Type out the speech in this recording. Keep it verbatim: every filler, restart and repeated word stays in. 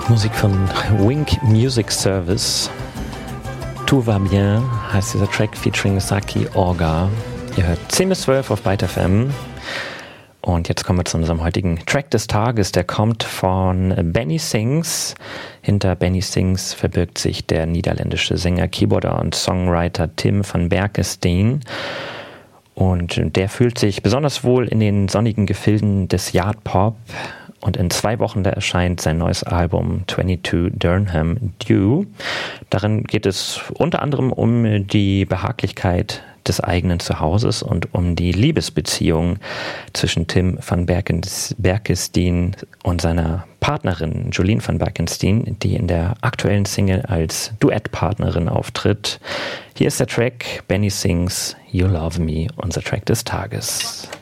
Musik von Wink Music Service. Tout va bien heißt dieser Track featuring Saki Orga. Ihr hört zehn bis zwölf auf Byte F M. Und jetzt kommen wir zu unserem heutigen Track des Tages. Der kommt von Benny Sings. Hinter Benny Sings verbirgt sich der niederländische Sänger, Keyboarder und Songwriter Tim van Berkestein. Und der fühlt sich besonders wohl in den sonnigen Gefilden des Yard Pop. Und in zwei Wochen da erscheint sein neues Album zweiundzwanzig Durham Dew. Darin geht es unter anderem um die Behaglichkeit des eigenen Zuhauses und um die Liebesbeziehung zwischen Tim van Berkestein und seiner Partnerin Jolien van Berkestein, die in der aktuellen Single als Duettpartnerin auftritt. Hier ist der Track Benny Sings You Love Me, unser Track des Tages.